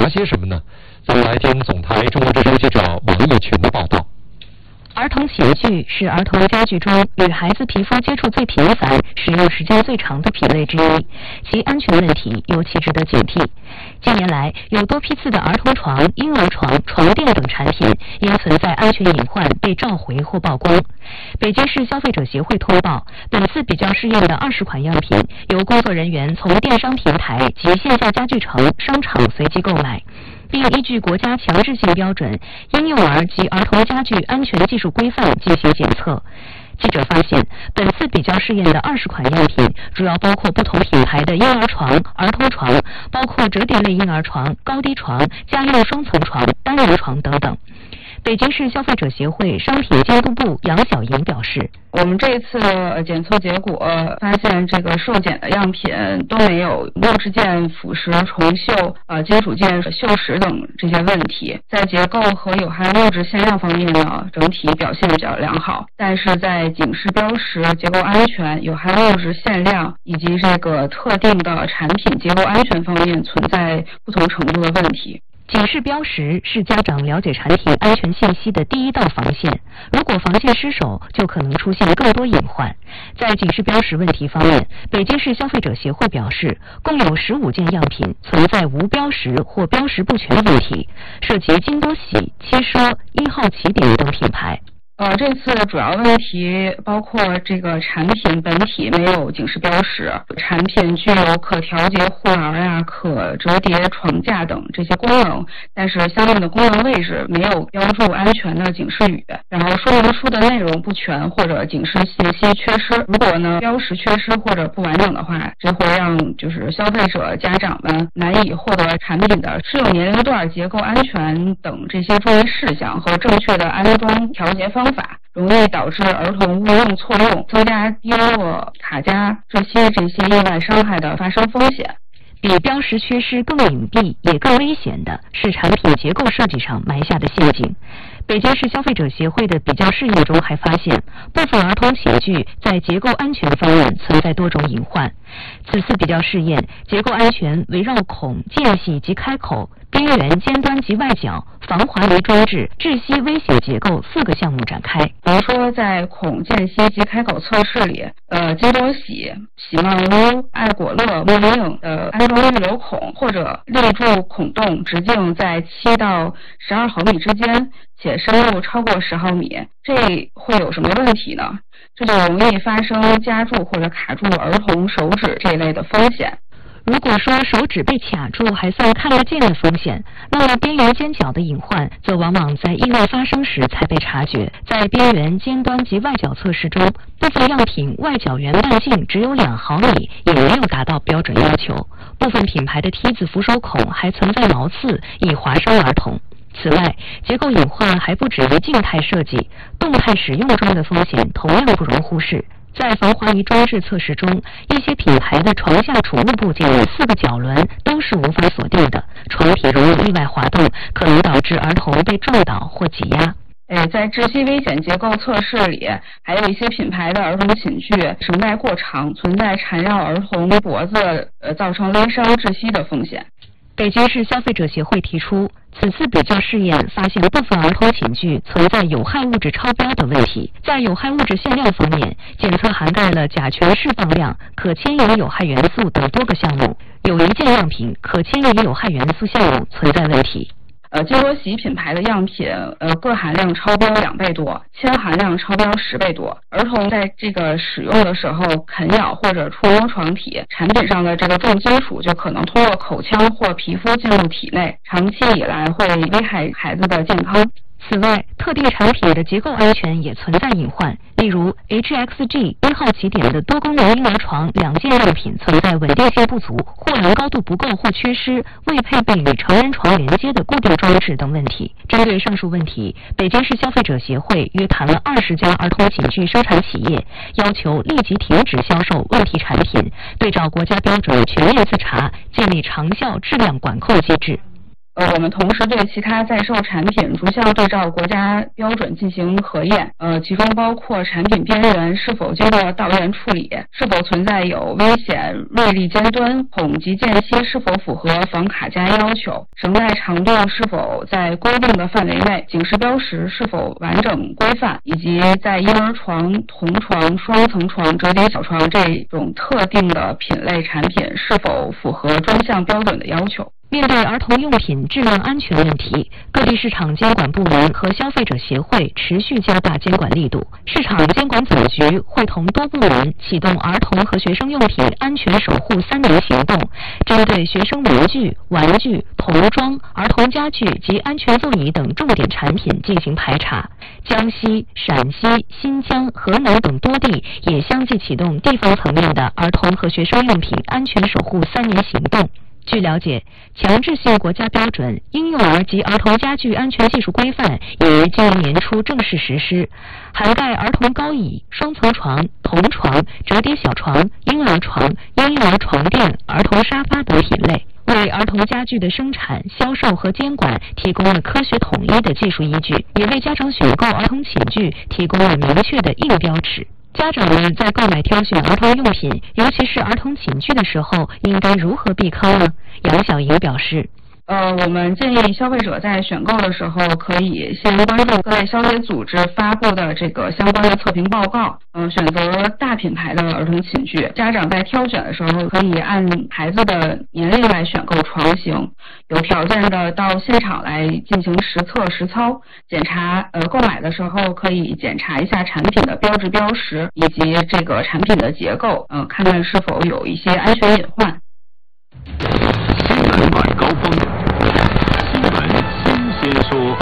查些什么呢？咱们来听总台中国之声记者王义群的报道。 儿童寝具是儿童家具中与孩子皮肤接触最频繁、使用时间最长的品类之一，其安全问题尤其值得警惕。近年来，有多批次的儿童床、婴儿床、床垫等产品因存在安全隐患被召回或曝光。北京市消费者协会通报，本次比较试验的20款样品由工作人员从电商平台及线下家具城、商场随机购买，并依据国家强制性标准婴幼儿及儿童家具安全技术规范进行检测。记者发现，本次比较试验的20款样品主要包括不同品牌的婴儿床、儿童床，包括折叠类婴儿床、高低床、家用双层床、单人床等等。北京市消费者协会商品监督部杨小莹表示， 我们这次检测结果发现，这个受检的样品都没有木质件腐蚀、重锈、金属件锈蚀等这些问题。在结构和有害物质限量方面呢，整体表现比较良好，但是在警示标识、结构安全、有害物质限量以及这个特定的产品结构安全方面存在不同程度的问题。 警示标识是家长了解产品安全信息的第一道防线，如果防线失守，就可能出现更多隐患。在警示标识问题方面，北京市消费者协会表示，共有15件样品存在无标识或标识不全问题，涉及金多喜、七说、1号起点等品牌。 这次主要问题包括这个产品本体没有警示标识，产品具有可调节护栏可折叠床架等这些功能，但是相应的功能位置没有标注安全的警示语，然后说明书的内容不全或者警示信息缺失。如果呢标识缺失或者不完整的话，这会让就是消费者家长们难以获得产品的适用年龄段、结构安全等这些注意事项和正确的安装调节方法，容易导致儿童误用错用，增加跌落、卡夹、窒息这些意外伤害的发生风险。 比标识缺失更隐蔽也更危险的是产品结构设计上埋下的陷阱。北京市消费者协会的比较试验中还发现，部分儿童寝具在结构安全方面存在多种隐患。此次比较试验，结构安全围绕孔、间隙及开口、边缘、尖端及外角、防滑离装置、窒息危险结构4个项目展开。 比如说，在孔、间隙及开口测试里，金多喜、喜曼屋、爱果乐、木影的安装预留孔或者立柱孔洞直径在7到12毫米之间，且深入超过10毫米，这会有什么问题呢？这就容易发生夹住或者卡住儿童手指这一类的风险。 如果说手指被卡住还算看得见的风险，那么边缘尖角的隐患则往往在意外发生时才被察觉。在边缘、尖端及外角测试中，部分样品外角圆半径只有2毫米，也没有达到标准要求。部分品牌的梯子扶手孔还存在毛刺，易划伤儿童。此外，结构隐患还不止于静态设计，动态使用中的风险同样不容忽视。在防滑移装置测试中，一些品牌的床下储物部件的4个角轮都是无法锁定的，床体容易意外滑动，可能导致儿童被撞倒或挤压。 在窒息危险结构测试里，还有一些品牌的儿童寝具绳带过长，存在缠绕儿童脖子造成勒伤窒息的风险。 北京市消费者协会提出，此次比较试验发现部分儿童寝具存在有害物质超标的问题。在有害物质限量方面，检测涵盖了甲醛释放量、可牵引有害元素等多个项目，有1件样品可牵引有害元素项目存在问题。 金多喜品牌的样品，铬含量超标2倍多，铅含量超标10倍多。儿童在这个使用的时候啃咬或者触摸床体，产品上的这个重金属就可能通过口腔或皮肤进入体内，长期以来会危害孩子的健康。 此外，特定产品的结构安全也存在隐患，例如 HXG 1号起点的多功能婴儿床2件样品存在稳定性不足、护栏高度不够或缺失、未配备与成人床连接的固定装置等问题。针对上述问题，北京市消费者协会约谈了20家儿童寝具生产企业，要求立即停止销售问题产品，对照国家标准全面自查，建立长效质量管控机制。 我们同时对其他在售产品逐项对照国家标准进行核验，其中包括产品边缘是否经过导验处理，是否存在有危险、锐利尖端，孔及间隙是否符合防卡夹要求，绳带长度是否在规定的范围内，警示标识是否完整规范，以及在婴儿床、童床、双层床、折叠小床这种特定的品类产品是否符合专项标准的要求。 面对儿童用品质量安全问题，各地市场监管部门和消费者协会持续加大监管力度。市场监管总局会同多部门启动儿童和学生用品安全守护3年行动，针对学生文具、玩具、童装、儿童家具及安全座椅等重点产品进行排查。江西、陕西、新疆、河南等多地也相继启动地方层面的儿童和学生用品安全守护3年行动。据了解，强制性国家标准《婴幼儿及儿童家具安全技术规范》已于今年年初正式实施，涵盖儿童高椅、双层床、童床、折叠小床、婴儿床、婴幼儿床垫、儿童沙发等品类，为儿童家具的生产、销售和监管提供了科学统一的技术依据，也为家长选购儿童寝具提供了明确的硬标尺。家长们在购买挑选儿童用品，尤其是儿童寝具的时候，应该如何避坑呢？杨小莹表示， 我们建议消费者在选购的时候，可以先关注各类消费组织发布的这个相关的测评报告，选择大品牌的儿童寝具。家长在挑选的时候，可以按孩子的年龄来选购床型，有条件的到现场来进行实测实操检查。购买的时候可以检查一下产品的标志标识以及这个产品的结构，看看是否有一些安全隐患。 新闻晚高峰，新闻新鲜说。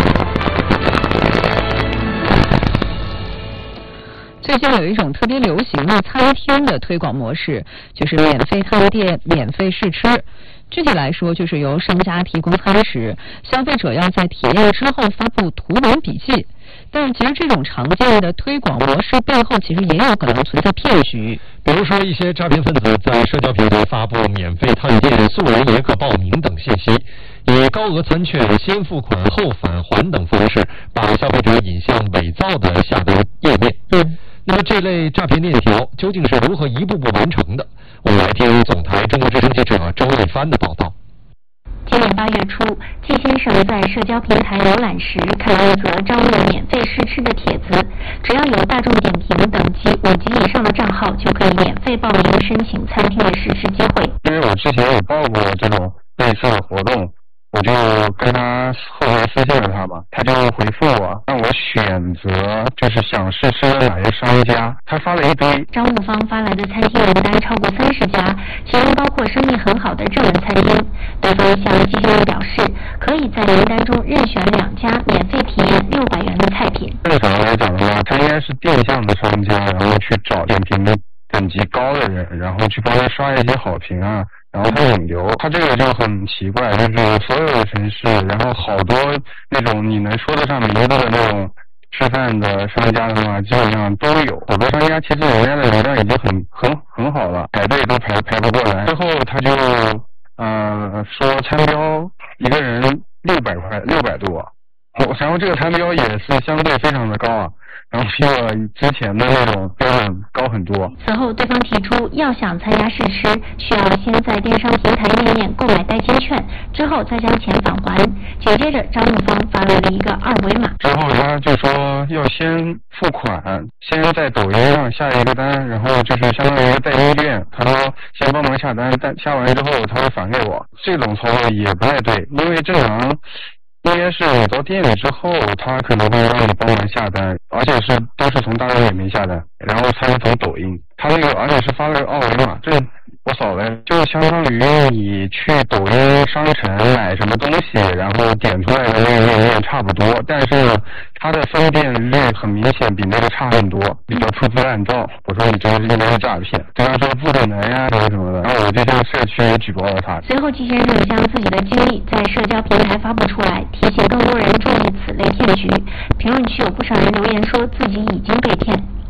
最近有一种特别流行的餐厅的推广模式，就是免费探店、免费试吃。具体来说，就是由商家提供餐食，消费者要在体验之后发布图文笔记。但其实这种常见的推广模式背后，其实也有可能存在骗局。 比如说，一些诈骗分子在社交平台发布免费探店、素人也可报名等信息，以高额餐券、先付款后返还等方式，把消费者引向伪造的下单页面。那么这类诈骗链条究竟是如何一步步完成的？我们来听总台中国之声记者周瑞帆的报道。 今年8月初，季先生在社交平台浏览时看到一则招募免费试吃的帖子，只要有大众点评等级5级以上的账号，就可以免费报名申请餐厅的试吃机会。 因为我之前有报过这种类似的活动，我就跟他后来私信了他吧，他就回复我，让我选择就是想试吃的哪些商家，他发了一堆。 招募方发来的餐厅名单超过30家，其中包括生意很好的热门餐厅。对方向季先生表示，可以在名单中任选2家免费体验600元的菜品。 正常来讲的话，他应该是定向的商家，然后去找点评的等级高的人，然后去帮他刷一些好评啊。然后他引流，他这个就很奇怪，就是所有的城市，然后好多那种你能说得上名字的那种吃饭的商家的话，基本上都有。好多商家其实人家的流量已经很好了，排队都排不过来。之后他就说餐标一个人600多，然后这个餐标也是相对非常的高啊。然后比我之前的那种标准高很多。 此后，对方提出要想参加试吃，需要先在电商平台页面购买代金券，之后再将钱返还。紧接着，招募方发来了一个2维码。 之后他就说要先付款，先在抖音上下一个单，然后就是相当于一个代金券。他说先帮忙下单，但下完之后他会返给我。这种操作也不太对，因为正常应该是你到店里之后，他可能会让你帮忙下单，而且都是从大众点评下单，然后才是从抖音。他那个而且是发了个2维码，这我扫了，就相当于你去抖音商城买什么东西，然后点出来的那个页面差不多，但是呢，它的分辨率很明显比那个差很多，比较粗制滥造。我说你这应该是诈骗，对他说不可能呀什么的，然后我就向社区也举报了他。 随后季先生将自己的经历在社交平台发布出来，提醒更多人注意此类骗局。评论区有不少人留言说自己已经被骗。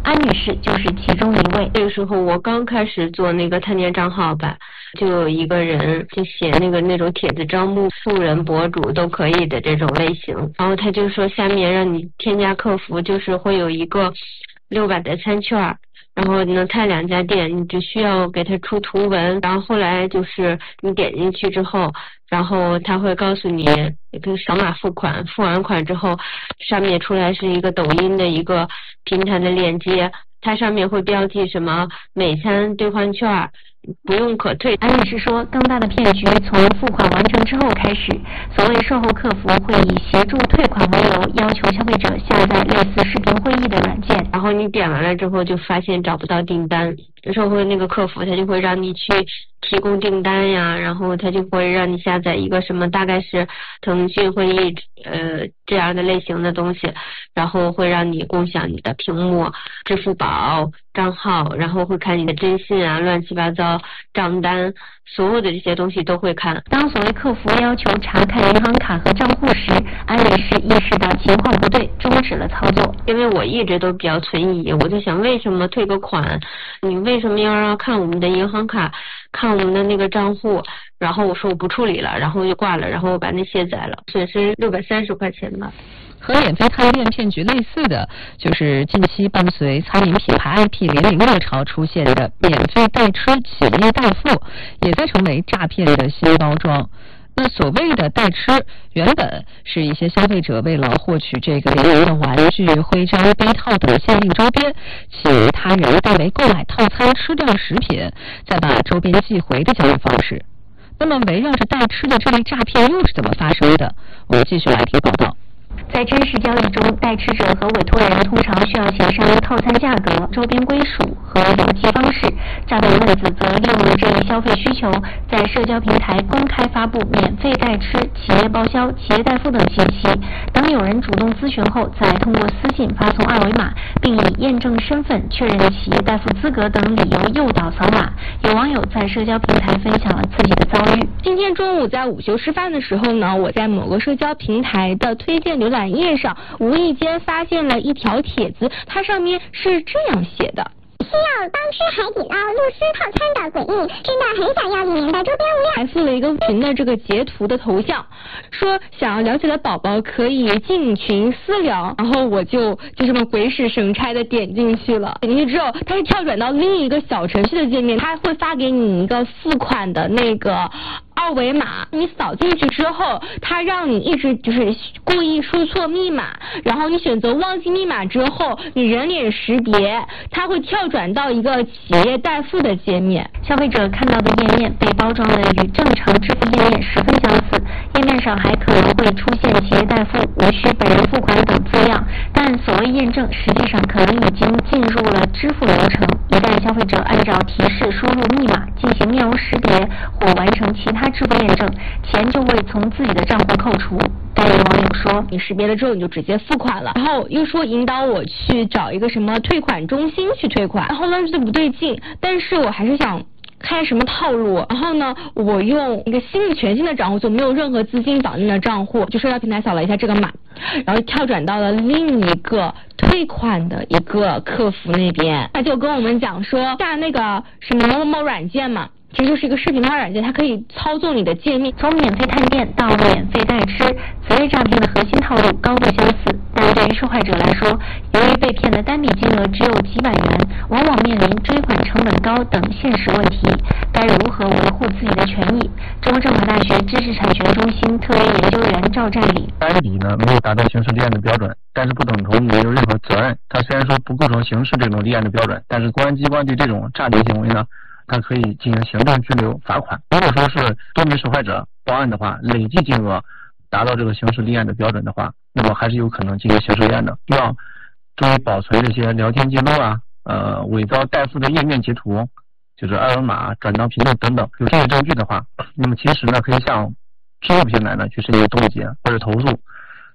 安女士就是其中一位。 那个时候我刚开始做那个探店账号吧，就有一个人就写那种帖子招募素人博主都可以的这种类型，然后他就说下面让你添加客服，就是会有一个600的餐券，然后能探2家店，你只需要给他出图文，然后后来就是你点进去之后，然后他会告诉你扫码付款，付完款之后上面出来是一个抖音的一个平台的链接，它上面会标记什么每餐兑换券不用可退。 安女士说，更大的骗局从付款完成之后开始，所谓售后客服会以协助退款为由，要求消费者下载类似视频会议的软件， 然后你点完了之后就发现找不到订单，售后那个客服他就会让你去提供订单呀，然后他就会让你下载一个什么大概是腾讯会议这样的类型的东西，然后会让你共享你的屏幕、支付宝账号，然后会看你的征信啊、乱七八糟账单，所有的这些东西都会看。 当所谓客服要求查看银行卡和账户时，安女士意识到情况不对，终止了操作。 因为我一直都比较存疑，我就想为什么退个款，你为什么要让看我们的银行卡，看我们的那个账户？然后我说我不处理了，然后就挂了，然后我把那卸载了，损失630块钱吧。 和免费探店骗局类似的，就是近期伴随餐饮品牌 IP 联名热潮出现的免费代吃企业代付，也在成为诈骗的新包装。那所谓的代吃，原本是一些消费者为了获取这个联名的玩具、徽章、杯套等限定周边，请他人代为购买套餐吃掉食品，再把周边寄回的交易方式。那么围绕着代吃的这类诈骗又是怎么发生的？我们继续来听报道。 在真实交易中，代吃者和委托人通常需要写上套餐价格、周边归属和邮寄方式。诈骗分子则利用了这一消费需求，在社交平台公开发布免费代吃、企业报销、企业代付等信息。当有人主动咨询后，再通过私信发送2维码，并以验证身份、确认企业代付资格等理由诱导扫码。有网友在社交平台分享了自己的遭遇。 今天中午在午休吃饭的时候呢，我在某个社交平台的推荐浏览页上无意间发现了一条帖子，它上面是这样写的： 需要当吃海底捞露丝套餐的诡异，真的很想要里面的周边物料。 还附了一个群的这个截图的头像，说想要了解的宝宝可以进群私聊，然后我就这么鬼使神差的点进去了。点进去之后，它是跳转到另一个小程序的界面，它会发给你一个付款的那个2维码，你扫进去之后，它让你一直就是故意输错密码，然后你选择忘记密码之后，你人脸识别，它会跳转到一个企业代付的界面。 消费者看到的页面被包装的与正常支付页面十分相似，页面上还可能会出现企业代付、无需本人付款等字样，但所谓验证实际上可能已经进入了支付流程。一旦消费者按照提示输入密码进行面容识别或完成其他支付验证，钱就会从自己的账户扣除。该有网友说， 你识别了之后你就直接付款了，然后又说引导我去找一个什么退款中心去退款，然后呢觉得不对劲，但是我还是想开什么套路，然后呢我用一个全新的账户，就没有任何资金绑定的账户，就社交平台扫了一下这个码，然后跳转到了另一个退款的一个客服那边，他就跟我们讲说下那个什么某某软件嘛，其实就是一个视频化软件，它可以操纵你的界面。 从免费探店到免费代吃，此类诈骗的核心套路高度相似，但对于受害者来说，由于被骗的单笔金额只有几百元，往往面临追款成本高等现实问题，该如何维护自己的权益？中国政法大学知识产权中心特约研究员赵占理： 单笔呢没有达到刑事立案的标准，但是不等同没有任何责任。它虽然说不构成刑事这种立案的标准，但是公安机关对这种诈骗行为呢，它可以进行行政拘留、罚款。如果说是多名受害者报案的话，累计金额达到这个刑事立案的标准的话，那么还是有可能进行刑事立案的。要注意保存这些聊天记录啊，伪造代付的页面截图，就是2维码、转账频率等等。有这些证据的话，那么其实呢可以向支付平台呢去申请冻结或者投诉。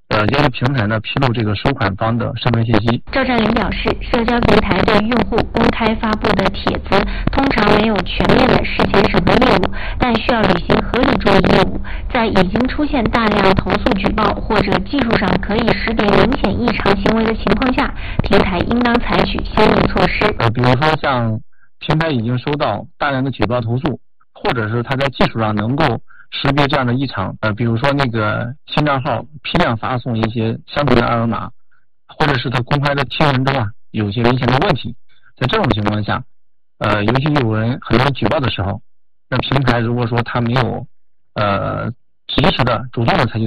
要求平台呢披露这个收款方的身份信息。 赵占林表示，社交平台对用户公开发布的帖子通常没有全面的事前审核业务，但需要履行合理注意业务。在已经出现大量投诉举报或者技术上可以识别明显异常行为的情况下，平台应当采取相应措施。 比如说像平台已经收到大量的举报投诉，或者是它在技术上能够识别这样的异常，比如说那个新账号批量发送一些相同的二维码，或者是它公开的贴文中有些明显的问题，在这种情况下，尤其有人很多人举报的时候，那平台如果说它没有及时的主动的采取